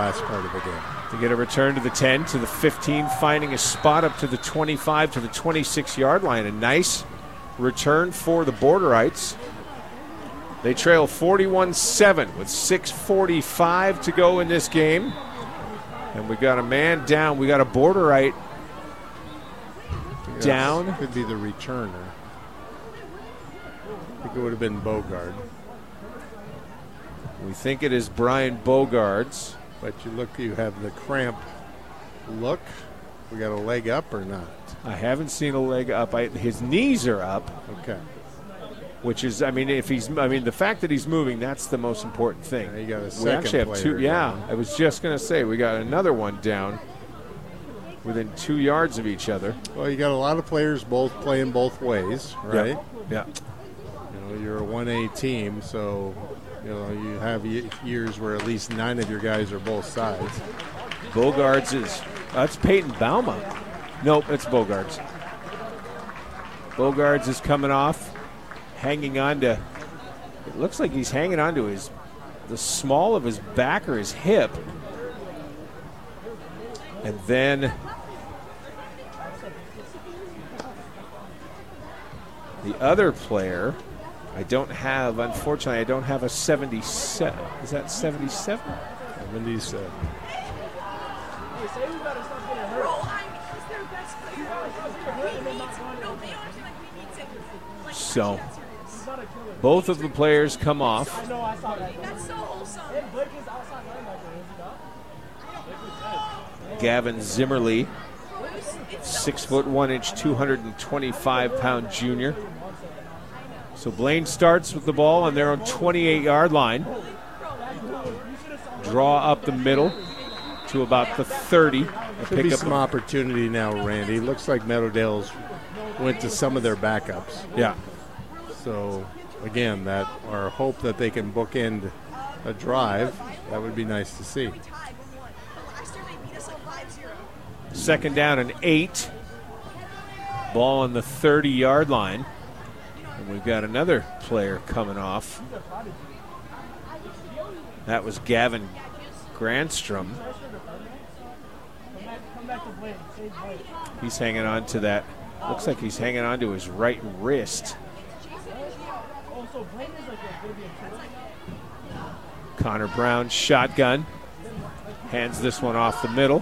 last part of the game. To get a return to the 10, to the 15, finding a spot up to the 25, to the 26-yard line. A nice return for the Borderites. They trail 41-7 with 6:45 to go in this game. And we got a man down. We got a Borderite down. Could be the returner. I think it would have been Bogard. We think it is Brian Bogards. But you have the cramp look. We got a leg up or not? I haven't seen a leg up. His knees are up. Okay. Which is, the fact that he's moving, that's the most important thing. You got a second we actually have two. Yeah, down. I was just going to say, we got another one down within 2 yards of each other. Well, you got a lot of players both playing both ways, right? Yeah. You're a 1A team, so you have years where at least 9 of your guys are both sides. Bogards that's Peyton Bauma. Nope, it's Bogards. Bogards is coming off, hanging on to, it looks like he's hanging on to the small of his back or his hip. And then the other player, unfortunately, I don't have a 77. Is that 77? 77. So, both of the players come off. Gavin Zimmerly, 6'1", 225-pound junior. So Blaine starts with the ball on their own 28-yard line. Draw up the middle to about the 30. Should be some opportunity now, Randy. Looks like Meadowdale's went to some of their backups. Yeah. So, again, our hope that they can bookend a drive, that would be nice to see. 2nd down and 8. Ball on the 30-yard line. And we've got another player coming off. That was Gavin Granstrom. He's hanging on to that. Looks like he's hanging on to his right wrist. Connor Brown, shotgun. Hands this one off the middle.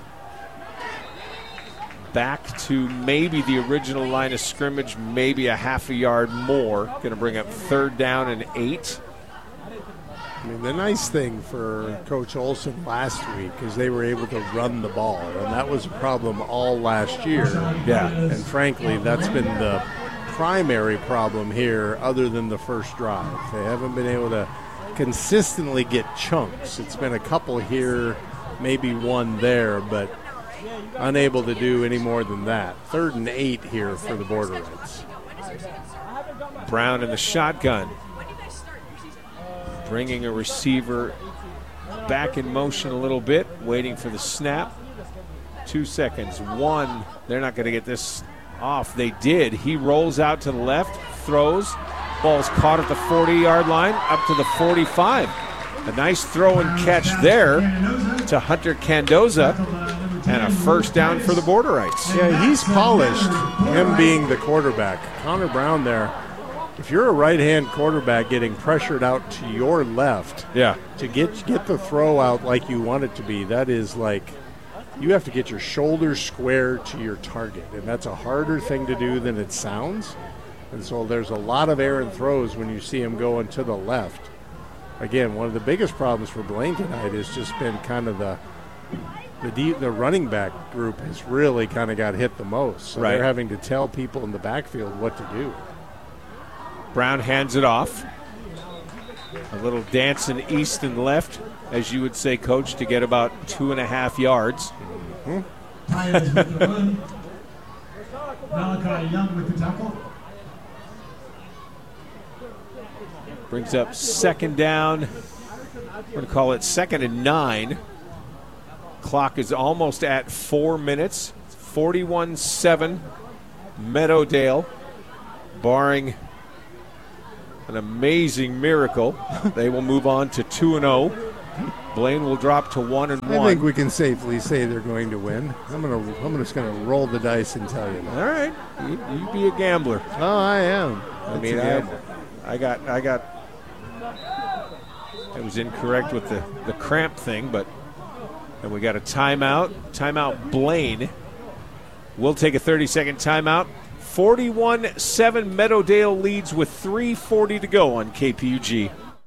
Back to maybe the original line of scrimmage, maybe a half a yard more. Going to bring up 3rd down and 8. The nice thing for Coach Olson last week is they were able to run the ball, and that was a problem all last year. Yeah. And frankly, that's been the primary problem here other than the first drive. They haven't been able to consistently get chunks. It's been a couple here, maybe one there, but unable to do any more than that. 3rd and 8 here for the Borderites. Brown in the shotgun. Bringing a receiver back in motion a little bit, waiting for the snap. 2 seconds. 1, they're not going to get this off. They did. He rolls out to the left, throws. Ball's caught at the 40-yard line, up to the 45. A nice throw and catch there to Hunter Candoza, and a 1st down for the Borderites. Yeah, he's polished, him being the quarterback. Connor Brown there. If you're a right-hand quarterback getting pressured out to your left, to get the throw out like you want it to be, that is like you have to get your shoulders square to your target, and that's a harder thing to do than it sounds. And so there's a lot of errant throws when you see him going to the left. Again, one of the biggest problems for Blaine tonight has just been kind of the running back group has really kind of got hit the most. So they're having to tell people in the backfield what to do. Brown hands it off. A little dancing east and left, as you would say, Coach, to get about 2.5 yards. Malachi Young with the tackle. Brings up 2nd down. We're going to call it 2nd and 9. Clock is almost at 4 minutes. 41-7. Meadowdale, barring an amazing miracle, they will move on to 2-0 Blaine will drop to 1-1. I think we can safely say they're going to win. I'm just gonna roll the dice and tell you that. All right, you be a gambler. Oh, I am. I was incorrect with the cramp thing, but and we got a timeout. Timeout Blaine. We'll take a 30-second timeout. 41-7 Meadowdale leads with 3:40 to go on KPUG.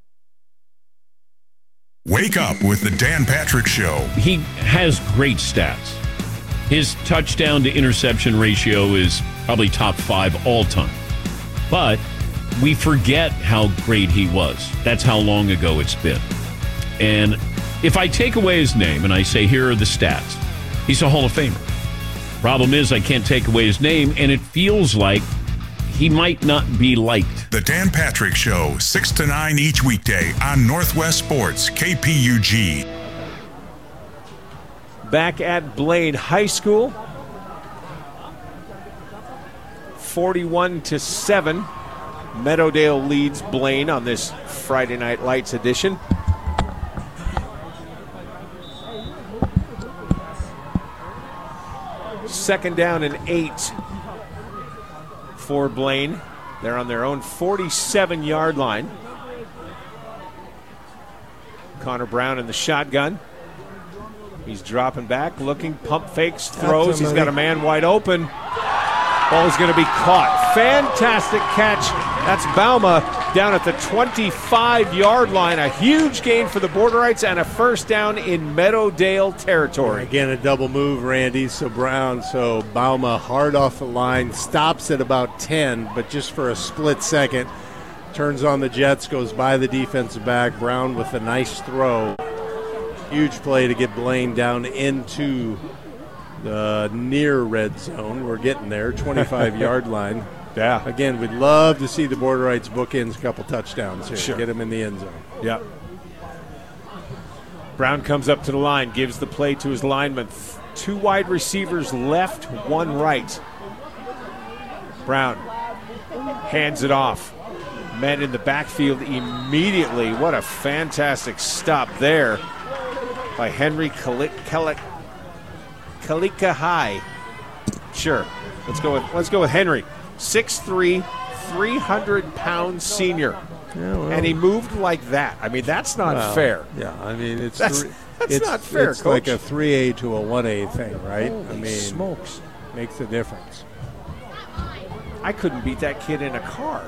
Wake up with the Dan Patrick Show. He has great stats. His touchdown to interception ratio is probably top 5 all time. But we forget how great he was. That's how long ago it's been. And if I take away his name and I say, here are the stats, he's a Hall of Famer. Problem is, I can't take away his name, and it feels like he might not be liked. The Dan Patrick Show, 6 to 9 each weekday on Northwest Sports, KPUG. Back at Blaine High School, 41-7. Meadowdale leads Blaine on this Friday Night Lights edition. Second down and 8 for Blaine. They're on their own 47-yard line. Connor Brown in the shotgun. He's dropping back, looking, pump fakes, throws. He's got a man wide open. Ball's going to be caught. Fantastic catch. That's Bauma down at the 25-yard line. A huge gain for the Borderites and a first down in Meadowdale territory. Again, a double move, Randy. So Bauma hard off the line, stops at about 10, but just for a split second, turns on the jets, goes by the defensive back. Brown with a nice throw. Huge play to get Blaine down into the near red zone. We're getting there, 25-yard line. Yeah. Again, we'd love to see the Borderites bookends a couple touchdowns here. Sure. Get them in the end zone. Yep. Brown comes up to the line, gives the play to his lineman. 2 wide receivers left, 1 right. Brown hands it off. Men in the backfield immediately. What a fantastic stop there by Henry Kalika High. Sure. Let's go with Henry. 6'3", 300-pound senior. Yeah, well, and he moved like that. I mean, that's not fair. Yeah, I mean, it's not fair, It's Coach. like a 3A to a 1A thing, right? Holy smokes. Makes a difference. I couldn't beat that kid in a car.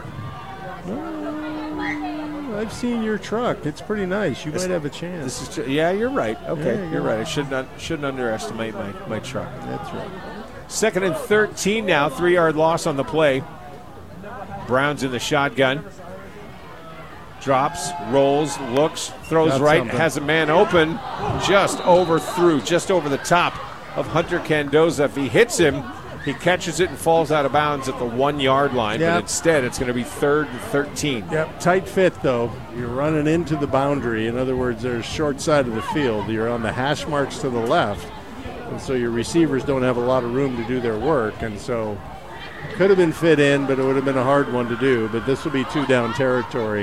I've seen your truck. It's pretty nice. You might have a chance. Yeah, you're right. Okay, Yeah, you're right. I shouldn't underestimate my truck. That's right. 2nd and 13 now. 3-yard loss on the play. Brown's in the shotgun. Drops, rolls, looks, throws Got right, something. has a man open. Just over the top of Hunter Candoza. If he hits him, he catches it and falls out of bounds at the 1-yard line. Yep. But instead, it's going to be 3rd and 13. Yep, tight fit, though. You're running into the boundary. In other words, there's short side of the field. You're on the hash marks to the left. And so your receivers don't have a lot of room to do their work. And so could have been fit in, but it would have been a hard one to do. But this will be 2-down territory.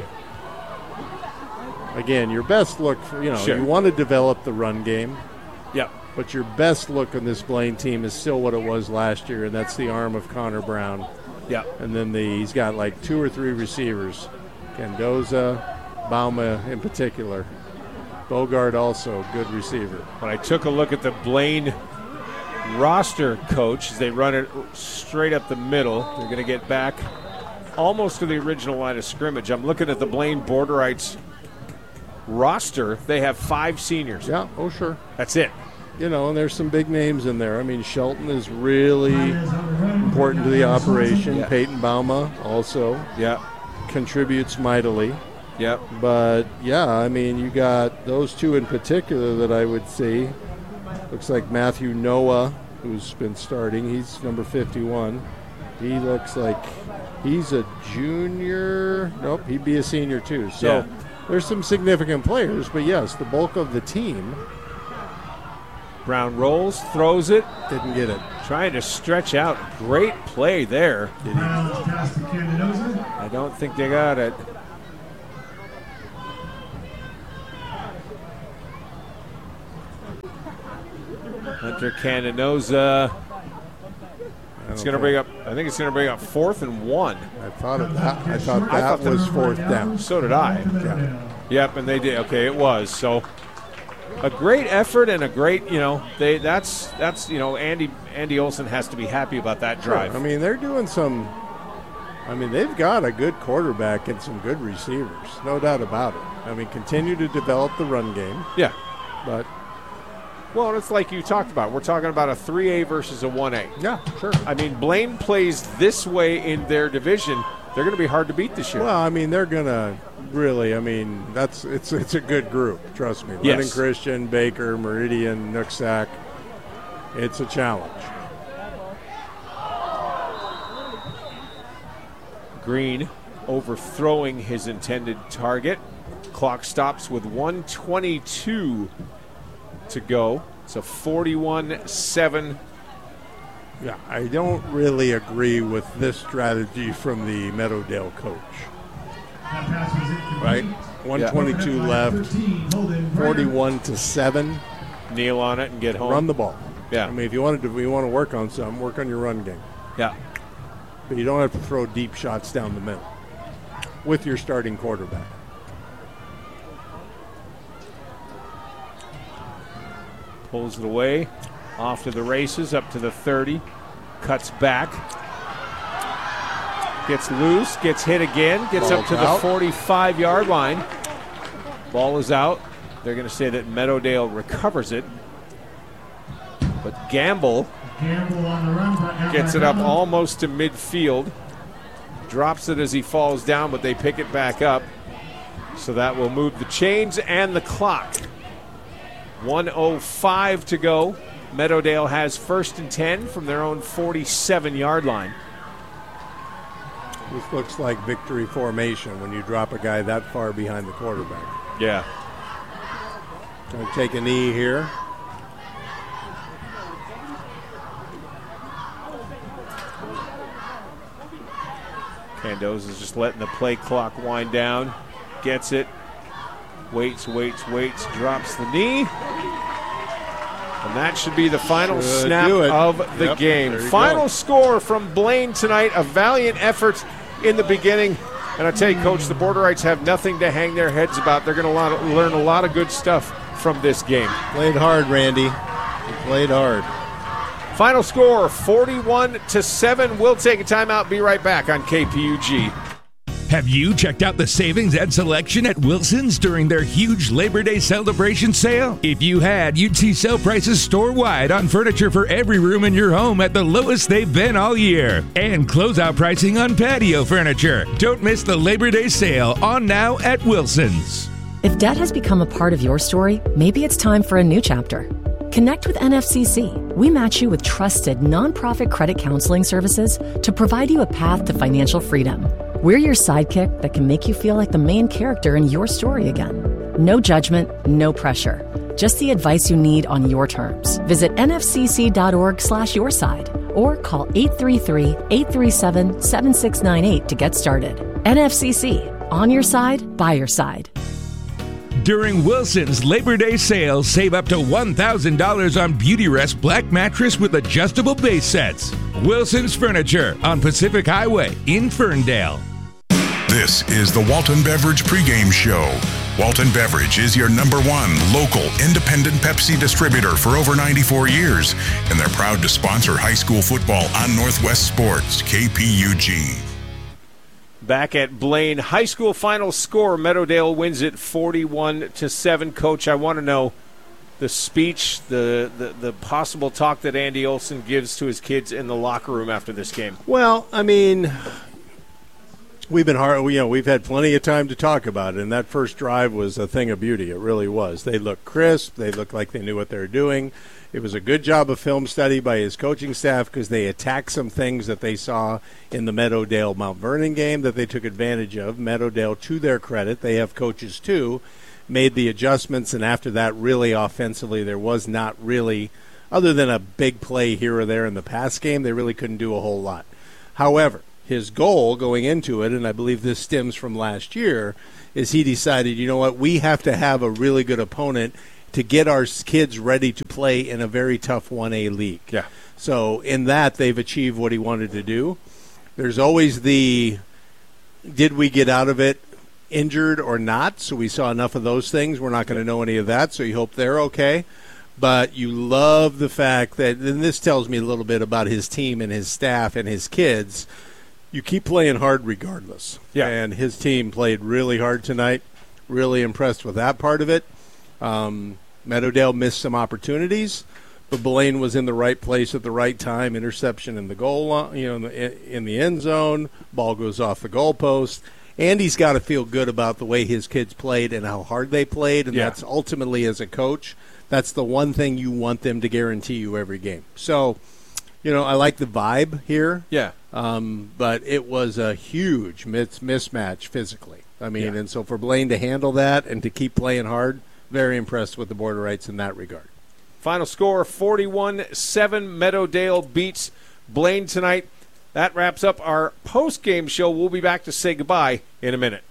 Again, your best look, Sure. You want to develop the run game. Yep. But your best look on this Blaine team is still what it was last year, and that's the arm of Connor Brown. Yep. And then he's got like 2 or 3 receivers. Candoza, Bauma in particular. Bogart also, good receiver. When I took a look at the Blaine roster, Coach, as they run it straight up the middle, they're going to get back almost to the original line of scrimmage. I'm looking at the Blaine Borderites roster. They have 5 seniors. Yeah, oh sure. That's it. And there's some big names in there. I mean, Shelton is really important to the operation. Yeah. Peyton Bauma also contributes mightily. Yep. But, yeah, I mean, you got those 2 in particular that I would see. Looks like Matthew Noah, who's been starting. He's number 51. He looks like he's a junior. Nope, he'd be a senior too. So there's some significant players. But, yes, the bulk of the team. Brown rolls, throws it. Didn't get it. Trying to stretch out. Great play there. I don't think they got it. Hunter Candenosa. It's going to bring up. I think it's going to bring up 4th and 1. I thought that was 4th down. So did I. Yeah. Yep, and they did. Okay, it was. So a great effort and a great. That's Andy Olson has to be happy about that drive. Sure. I mean, they're doing some. I mean, they've got a good quarterback and some good receivers, no doubt about it. I mean, continue to develop the run game. Yeah, but. Well, it's like you talked about. We're talking about a 3A versus a 1A. Yeah, sure. I mean, Blaine plays this way in their division. They're going to be hard to beat this year. Well, I mean, they're going to really. I mean, it's a good group. Trust me. Yes. Lennon Christian, Baker, Meridian, Nooksack. It's a challenge. Green overthrowing his intended target. Clock stops with 1:22 to go. It's a 41-7. Yeah, I don't really agree with this strategy from the Meadowdale coach. Right? 122 left, 41-7. Kneel on it and get home. Run the ball. Yeah. I mean, if you want to work on something, work on your run game. Yeah. But you don't have to throw deep shots down the middle with your starting quarterback. Pulls it away, off to the races, up to the 30, cuts back, gets loose, gets hit again, gets up to the 45-yard line. Ball is out. They're going to say that Meadowdale recovers it. But Gamble on the run, gets it up almost to midfield, drops it as he falls down, but they pick it back up. So that will move the chains and the clock. 1:05 to go. Meadowdale has 1st and 10 from their own 47-yard line. This looks like victory formation when you drop a guy that far behind the quarterback. Yeah. Going to take a knee here. Candoza's just letting the play clock wind down. Gets it. Waits, drops the knee. And that should be the final snap of the game. Final score from Blaine tonight, a valiant effort in the beginning. And I tell you, Coach, the Borderites have nothing to hang their heads about. They're going to learn a lot of good stuff from this game. Played hard, Randy. Played hard. Final score, 41-7. We'll take a timeout. Be right back on KPUG. Have you checked out the savings and selection at Wilson's during their huge Labor Day celebration sale? If you had, you'd see sale prices store-wide on furniture for every room in your home at the lowest they've been all year. And closeout pricing on patio furniture. Don't miss the Labor Day sale on now at Wilson's. If debt has become a part of your story, maybe it's time for a new chapter. Connect with NFCC. We match you with trusted nonprofit credit counseling services to provide you a path to financial freedom. We're your sidekick that can make you feel like the main character in your story again. No judgment, no pressure. Just the advice you need on your terms. Visit nfcc.org/yourside or call 833-837-7698 to get started. NFCC, on your side, by your side. During Wilson's Labor Day sale, save up to $1,000 on Beautyrest Black Mattress with adjustable base sets. Wilson's Furniture on Pacific Highway in Ferndale. This is the Walton Beverage pregame show. Walton Beverage is your #1 local independent Pepsi distributor for over 94 years, and they're proud to sponsor high school football on Northwest Sports, KPUG. Back at Blaine High School, final score, Meadowdale wins it 41-7. Coach, I want to know the speech, the possible talk that Andy Olson gives to his kids in the locker room after this game. Well, I mean, we've had plenty of time to talk about it, and that first drive was a thing of beauty. It really was. They looked crisp. They looked like they knew what they were doing. It was a good job of film study by his coaching staff because they attacked some things that they saw in the Meadowdale-Mount Vernon game that they took advantage of. Meadowdale, to their credit, they have coaches too, made the adjustments, and after that, really offensively, there was not really, other than a big play here or there in the pass game, they really couldn't do a whole lot. However, his goal going into it, and I believe this stems from last year, is he decided, you know what, we have to have a really good opponent to get our kids ready to play in a very tough 1A league. Yeah. So in that, they've achieved what he wanted to do. There's always did we get out of it injured or not? So we saw enough of those things. We're not going to know any of that, so you hope they're okay. But you love the fact that, and this tells me a little bit about his team and his staff and his kids, you keep playing hard regardless. Yeah. And his team played really hard tonight. Really impressed with that part of it. Meadowdale missed some opportunities, but Blaine was in the right place at the right time. Interception in the goal line, in the end zone. Ball goes off the goalpost. Andy's got to feel good about the way his kids played and how hard they played, and that's ultimately, as a coach, that's the one thing you want them to guarantee you every game. So, I like the vibe here. Yeah. But it was a huge mismatch physically. And so for Blaine to handle that and to keep playing hard, very impressed with the Borderites in that regard. Final score, 41-7. Meadowdale beats Blaine tonight. That wraps up our post-game show. We'll be back to say goodbye in a minute.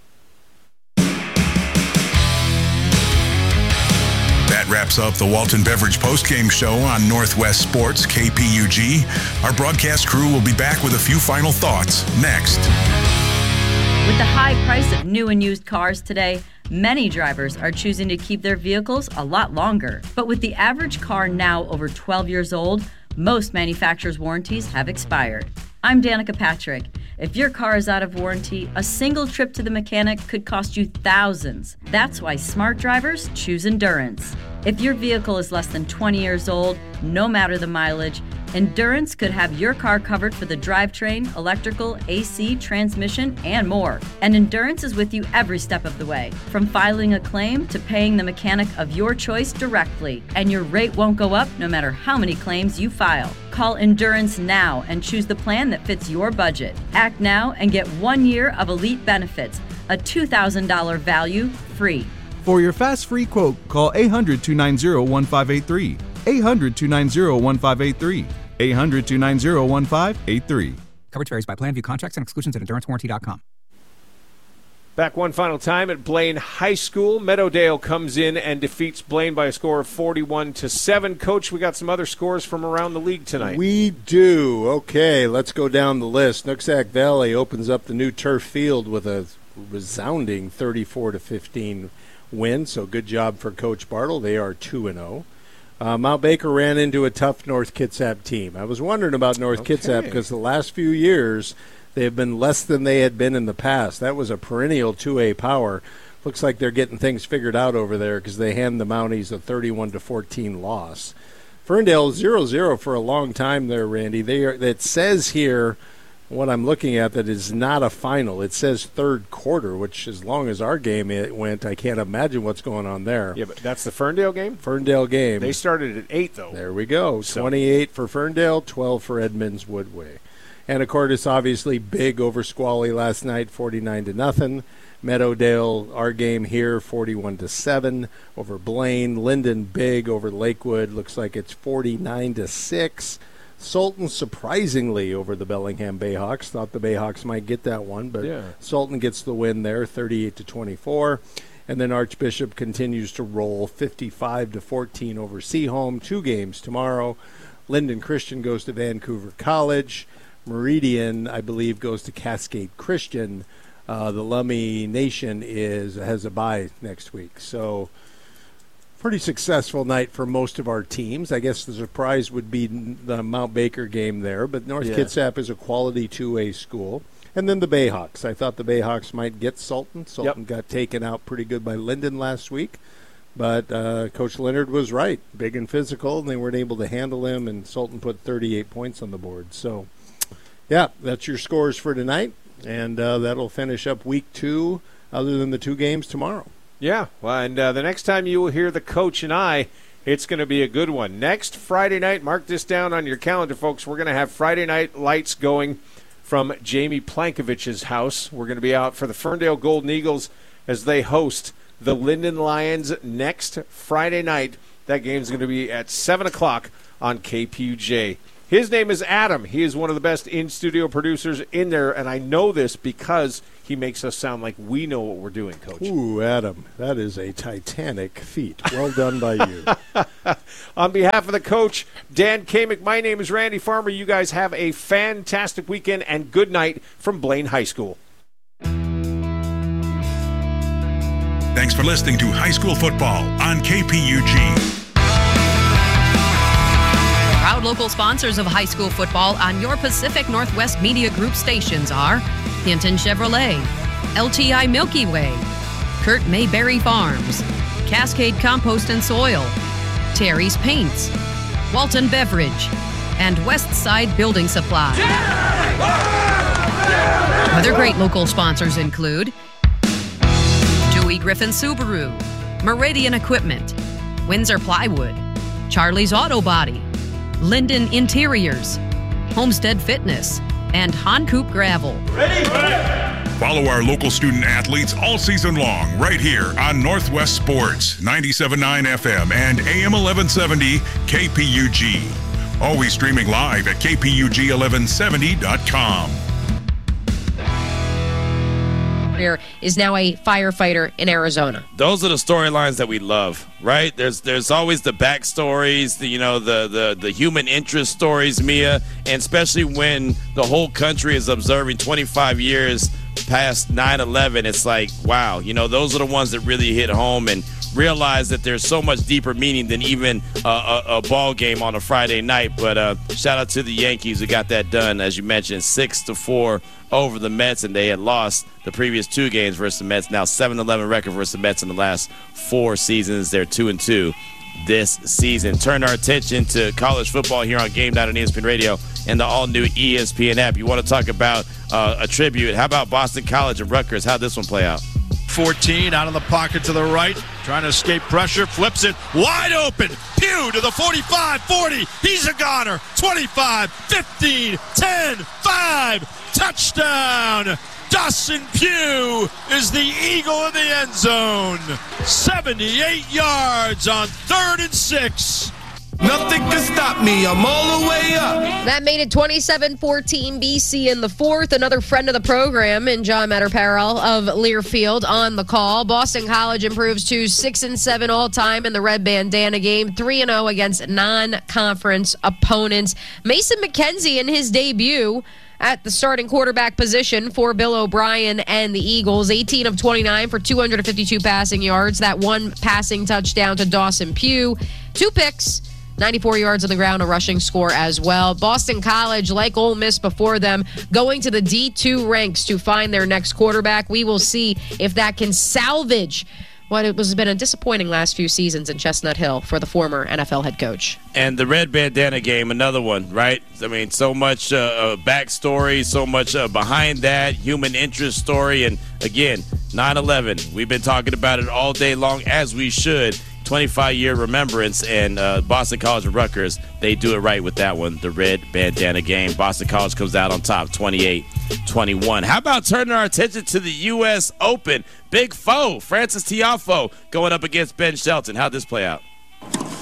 That wraps up the Walton Beverage postgame show on Northwest Sports KPUG. Our broadcast crew will be back with a few final thoughts next. With the high price of new and used cars today, many drivers are choosing to keep their vehicles a lot longer. But with the average car now over 12 years old, most manufacturers' warranties have expired. I'm Danica Patrick. If your car is out of warranty, a single trip to the mechanic could cost you thousands. That's why smart drivers choose Endurance. If your vehicle is less than 20 years old, no matter the mileage, Endurance could have your car covered for the drivetrain, electrical, AC, transmission, and more. And Endurance is with you every step of the way, from filing a claim to paying the mechanic of your choice directly. And your rate won't go up no matter how many claims you file. Call Endurance now and choose the plan that fits your budget. Act now and get 1 year of elite benefits, a $2,000 value free. For your fast free quote, call 800-290-1583. 800-290-1583. 800-290-1583. Coverage varies by plan. View contracts and exclusions at EnduranceWarranty.com. Back one final time at Blaine High School. Meadowdale comes in and defeats Blaine by a score of 41-7. Coach, we got some other scores from around the league tonight. We do. Okay, let's go down the list. Nooksack Valley opens up the new turf field with a resounding 34-15 win, so good job for Coach Bartle. They are 2-0. Mount Baker ran into a tough North Kitsap team. I was wondering about North Kitsap because the last few years they have been less than they had been in the past. That was a perennial 2A power. Looks like they're getting things figured out over there because they hand the Mounties a 31-14 loss. Ferndale 0-0 for a long time there, Randy. It says here, what I'm looking at, that is not a final. It says third quarter, which as long as our game went, I can't imagine what's going on there. Yeah, but that's the Ferndale game? Ferndale game. They started at 8, though. There we go. 28 for Ferndale, 12 for Edmonds Woodway. Anacortes obviously big over Squally last night, 49-0. Meadowdale, our game here, 41-7 over Blaine. Linden big over Lakewood. Looks like it's 49-6. Sultan surprisingly over the Bellingham Bayhawks. Thought the Bayhawks might get that one, but Sultan gets the win there, 38-24. And then Archbishop continues to roll, 55-14 over Seaholm. 2 games tomorrow. Linden Christian goes to Vancouver College. Meridian, I believe, goes to Cascade Christian. The Lummi Nation has a bye next week. So pretty successful night for most of our teams. I guess the surprise would be the Mount Baker game there, but North Kitsap is a quality 2A school. And then the Bayhawks. I thought the Bayhawks might get Sultan. Sultan got taken out pretty good by Linden last week. But Coach Leonard was right. Big and physical, and they weren't able to handle him, and Sultan put 38 points on the board. So, yeah, that's your scores for tonight, and that'll finish up week 2 other than the 2 games tomorrow. Yeah, well, and the next time you will hear the coach and I, it's going to be a good one. Next Friday night, mark this down on your calendar, folks. We're going to have Friday night lights going from Jamie Plankovich's house. We're going to be out for the Ferndale Golden Eagles as they host the Linden Lions next Friday night. That game's going to be at 7 o'clock on KPUJ. His name is Adam. He is one of the best in-studio producers in there, and I know this because he makes us sound like we know what we're doing, Coach. Ooh, Adam, that is a titanic feat. Well done by you. On behalf of the coach, Dan Kamick, my name is Randy Farmer. You guys have a fantastic weekend, and good night from Blaine High School. Thanks for listening to High School Football on KPUG. Proud local sponsors of high school football on your Pacific Northwest Media Group stations are Hinton Chevrolet, LTI Milky Way, Kurt Mayberry Farms, Cascade Compost and Soil, Terry's Paints, Walton Beverage, and Westside Building Supply. Other great local sponsors include Dewey Griffin Subaru, Meridian Equipment, Windsor Plywood, Charlie's Auto Body, Linden Interiors, Homestead Fitness, and Honcoop Gravel. Ready? Follow our local student athletes all season long right here on Northwest Sports, 97.9 FM and AM 1170 KPUG. Always streaming live at kpug1170.com. Is now a firefighter in Arizona. Those are the storylines that we love, right? There's always the backstories, the human interest stories, Mia, and especially when the whole country is observing 25 years past 9/11. It's like, wow, those are the ones that really hit home and realize that there's so much deeper meaning than even a ball game on a Friday night. But shout out to the Yankees who got that done, as you mentioned, 6-4 over the Mets, and they had lost the previous 2 games versus the Mets. Now 7-11 record versus the Mets in the last 4 seasons. They're 2-2 this season. Turn our attention to college football here on Game Night on ESPN Radio and the all-new ESPN app. You want to talk about a tribute? How about Boston College and Rutgers? How'd this one play out? 14 out of the pocket to the right, trying to escape pressure, flips it wide open. Pugh to the 45, 40. He's a goner. 25, 15, 10, 5. Touchdown. Dawson Pugh is the eagle in the end zone. 78 yards on 3rd and 6. Nothing can stop me. I'm all the way up. That made it 27-14 BC in the 4th. Another friend of the program in John Matterparrell of Learfield on the call. Boston College improves to 6-7 all-time in the red bandana game. 3-0 against non-conference opponents. Mason McKenzie in his debut at the starting quarterback position for Bill O'Brien and the Eagles. 18 of 29 for 252 passing yards. That one passing touchdown to Dawson Pugh. 2 picks. 94 yards on the ground, a rushing score as well. Boston College, like Ole Miss before them, going to the D2 ranks to find their next quarterback. We will see if that can salvage what has been a disappointing last few seasons in Chestnut Hill for the former NFL head coach. And the red bandana game, another one, right? I mean, so much backstory, so much behind that, human interest story. And again, 9/11, we've been talking about it all day long, as we should. 25-year remembrance, and Boston College and Rutgers, they do it right with that one, the red bandana game. Boston College comes out on top, 28-21. How about turning our attention to the U.S. Open? Big foe, Francis Tiafoe, going up against Ben Shelton. How'd this play out? Game 7,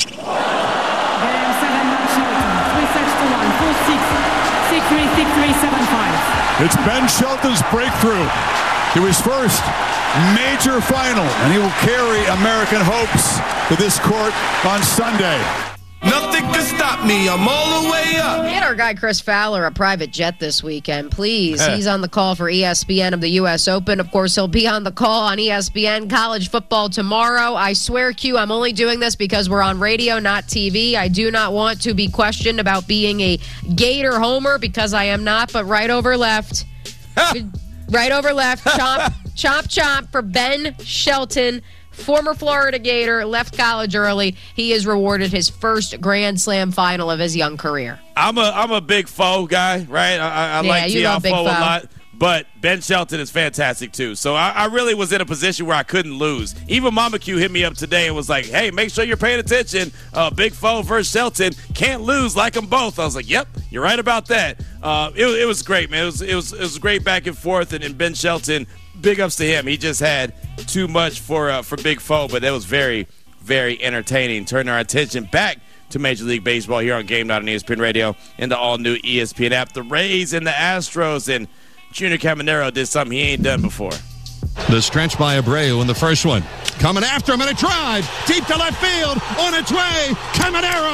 Ben Shelton, 3-6-1, 4-6, 6-3, 6-3, 7-5. It's Ben Shelton's breakthrough to his first major final, and he will carry American hopes to this court on Sunday. Nothing can stop me. I'm all the way up. We had our guy Chris Fowler a private jet this weekend. Please, he's on the call for ESPN of the U.S. Open. Of course, he'll be on the call on ESPN college football tomorrow. I swear, Q, I'm only doing this because we're on radio, not TV. I do not want to be questioned about being a Gator homer because I am not, but right over left. Right over left. Chomp, chomp, chomp for Ben Shelton. Former Florida Gator, left college early. He has rewarded his first Grand Slam final of his young career. I'm a big foe guy, right? I like Tiafoe a lot. But Ben Shelton is fantastic, too. So I really was in a position where I couldn't lose. Even Mama Q hit me up today and was like, hey, make sure you're paying attention. Big foe versus Shelton. Can't lose, like them both. I was like, yep, you're right about that. It was great, man. It was great back and forth. And Ben Shelton, big ups to him. He just had too much for Big Foe, but that was very, very entertaining. Turn our attention back to Major League Baseball here on Game Night on ESPN Radio and the all-new ESPN app. The Rays and the Astros, and Junior Caminero did something he ain't done before. The stretch by Abreu in the first one. Coming after him, and a drive deep to left field on its way. Caminero